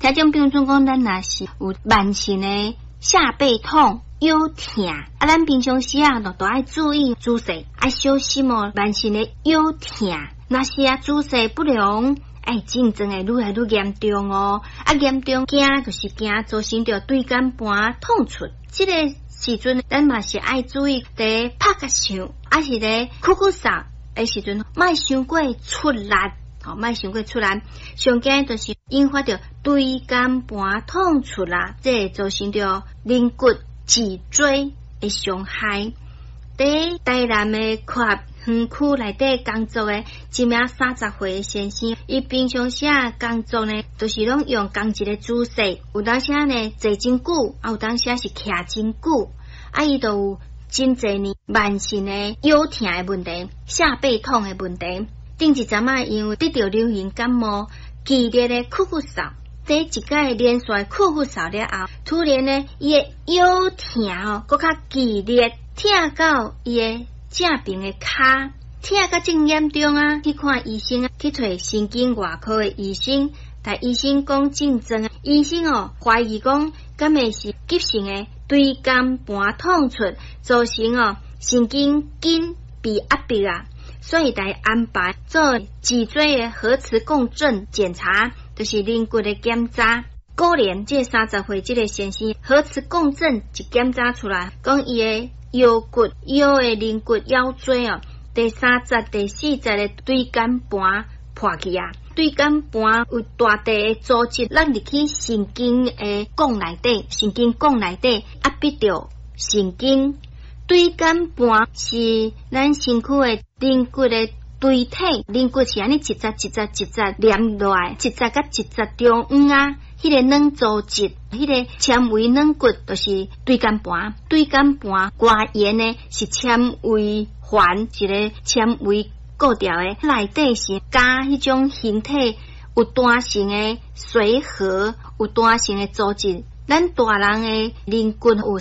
听种比如讲，咱若是有慢性的下背痛、腰痛，咱平常时都爱注意姿势，爱小心慢性的腰痛，若是姿势不良，症状会愈来愈严重哦。严重惊就是惊造成着椎间盘痛出。这个时阵，咱嘛是爱注意在拍甲想，是在酷酷扫的时阵，莫伤过出力。莫伤过出力，上惊就是引发着椎间盘痛出啦，这会造成着肋骨脊椎的伤害。在台南的跨园区内底工作的一名30岁的先生，伊平常时工作呢，就是拢用同一个姿势，有当时呢坐真久，有当时是徛真久，伊都有真侪年慢性的腰痛的问题、下背痛的问题。顶一阵因为得到流行感冒，剧烈的酷酷扫，第一届连续酷酷扫了后，突然呢，伊的腰痛搁较剧烈，痛到伊的正边的骹，痛到真严重去看医生去找神经外科的医生，但医生讲症状，医生怀疑讲，敢会是急性的椎间盘痛出，造成神经筋被压迫所以来安排做脊椎的核磁共振检查，就是肋骨的检查。果然，这30岁这个先生核磁共振一检查出来，讲伊的腰骨、腰的肋骨、腰椎第30、第40的椎间盘破去椎间盘有大地的组织，咱入去神经的管内底，神经管内底压迫着神经。椎间盘是咱身躯的肋骨的椎体，肋骨是安尼一节连落来，一节甲一节中央迄个软组织，迄个纤维软骨就是椎间盘。椎间盘外缘呢是纤维环，一个纤维固条的，内底是加迄种形体有弹性的髓核，有弹性的组织。咱大人的肋骨有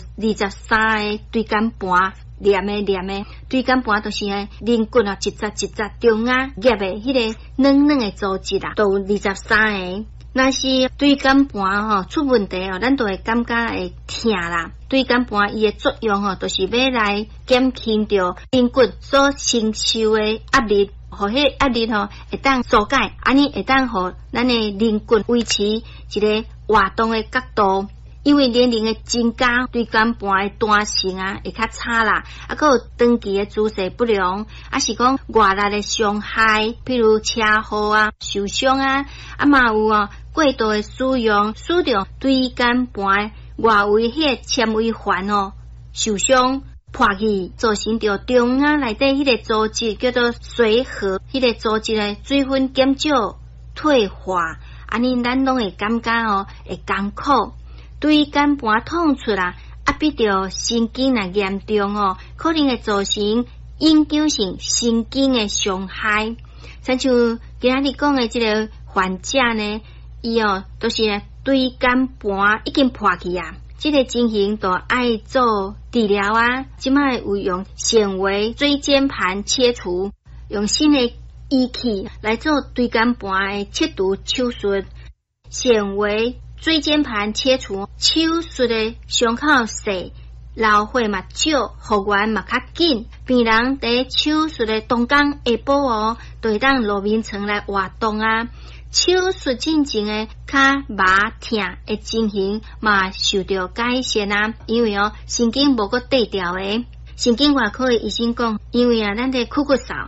23个椎间盘，连的椎间盘就是肋骨一节中央夹的迄个软的组织都有23个。若是椎间盘出问题咱都会感觉会痛啦。椎间盘伊的作用就是要来减轻着肋骨所承受的压力，互迄压力会当疏解，安尼会当互咱的肋骨维持一个活动的角度。因为年龄的增加，椎间盘的弹性会较差啦，还有长期的姿势不良，是讲外力的伤害，譬如车祸受伤嘛有过度的使用椎间盘外围迄个纤维环受伤破去，造成着中央内底迄个组织叫做髓核，迄个组织的水分减少退化，安尼咱拢会感觉会艰苦。椎间盘痛出压迫着神经严重可能会造成永久性神经的伤害。像今仔日讲的这个患者呢，伊都是椎间盘已经破去这个情形都爱做治疗现在有用显微椎间盘切除，用新的仪器来做椎间盘的切除手术。显微椎间盘切除手术的伤口细，流血嘛少，复原嘛较紧。病人在手术的当天下晡就会当路面床来活动手术进前的骹麻痛的情形嘛受到改善因为神经无个对调的。神经外科的医生讲，因为咱在酷酷扫